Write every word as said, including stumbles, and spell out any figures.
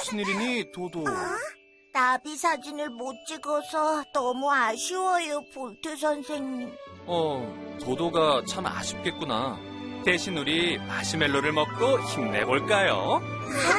무슨 일이니, 도도? 나비 사진을 못 찍어서 너무 아쉬워요, 볼트 선생님. 어, 도도가 참 아쉽겠구나. 대신 우리 마시멜로를 먹고 힘내볼까요? 아,